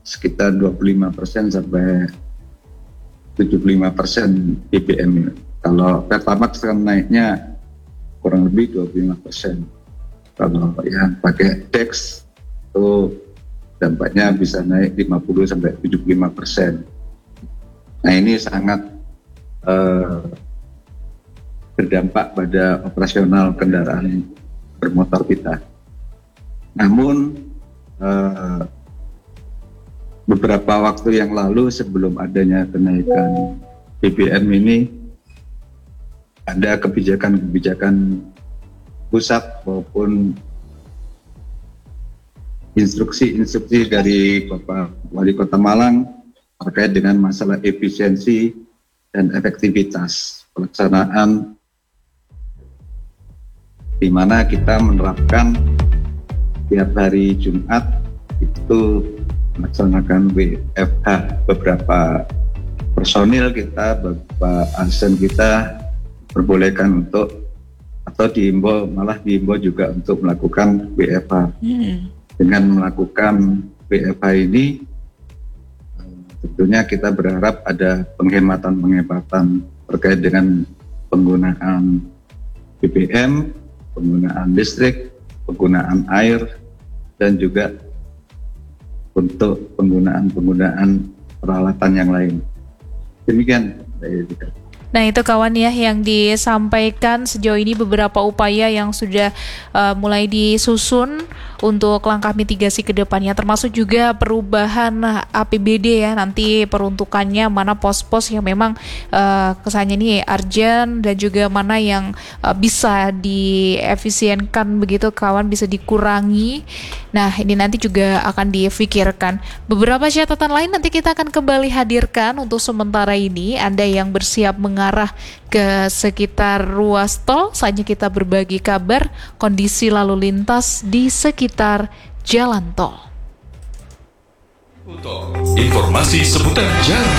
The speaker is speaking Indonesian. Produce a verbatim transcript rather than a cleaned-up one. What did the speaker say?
sekitar dua puluh lima persen sampai tujuh puluh lima persen B B M. Kalau Pertamax kan naiknya kurang lebih dua puluh lima persen. Kalau yang pakai Dex itu dampaknya bisa naik lima puluh sampai tujuh puluh lima persen. Nah, ini sangat uh, berdampak pada operasional kendaraan bermotor kita. Namun uh, beberapa waktu yang lalu sebelum adanya kenaikan B B M ini ada kebijakan-kebijakan pusat maupun instruksi-instruksi dari Bapak Wali Kota Malang terkait dengan masalah efisiensi dan efektivitas pelaksanaan, di mana kita menerapkan tiap hari Jumat itu melaksanakan W F H. Beberapa personil kita, beberapa asn kita perbolehkan untuk atau diimbau, malah diimbau juga untuk melakukan W F H. Hmm. Dengan melakukan W F H ini tentunya kita berharap ada penghematan-penghematan terkait dengan penggunaan B B M, penggunaan listrik, penggunaan air, dan juga untuk penggunaan-penggunaan peralatan yang lain. Demikian. Nah, itu kawan ya yang disampaikan sejauh ini beberapa upaya yang sudah uh, mulai disusun untuk langkah mitigasi ke depannya, termasuk juga perubahan A P B D ya, nanti peruntukannya mana pos-pos yang memang uh, kesannya ini urgent dan juga mana yang uh, bisa diefisienkan begitu kawan, bisa dikurangi. Nah, ini nanti juga akan difikirkan. Beberapa catatan lain nanti kita akan kembali hadirkan. Untuk sementara ini Anda yang bersiap mengarah ke sekitar ruas tol, saatnya kita berbagi kabar kondisi lalu lintas di sekitar jalan tol. Untuk informasi seputar jalan